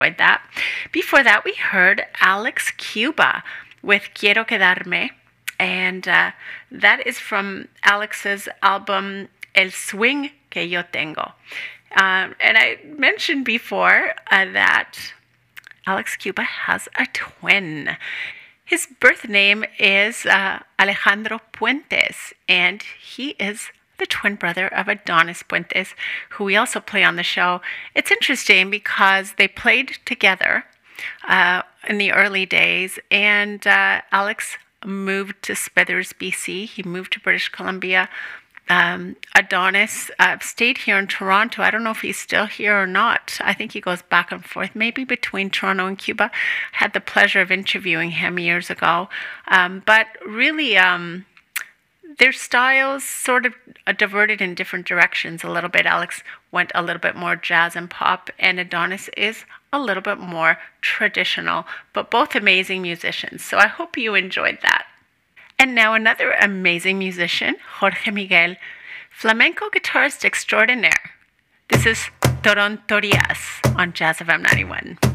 enjoyed that. Before that, we heard Alex Cuba with Quiero Quedarme, and that is from Alex's album El Swing Que Yo Tengo. And I mentioned before that Alex Cuba has a twin. His birth name is Alejandro Puentes, and he is the twin brother of Adonis Puentes, who we also play on the show. It's interesting because they played together in the early days, and Alex moved to Smithers, BC. He moved to British Columbia. Adonis stayed here in Toronto. I don't know if he's still here or not. I think he goes back and forth, maybe between Toronto and Cuba. I had the pleasure of interviewing him years ago. But really, their styles sort of diverted in different directions a little bit. Alex went a little bit more jazz and pop, and Adonis is a little bit more traditional, but both amazing musicians. So I hope you enjoyed that. And now another amazing musician, Jorge Miguel, flamenco guitarist extraordinaire. This is Torontorias on Jazz FM 91.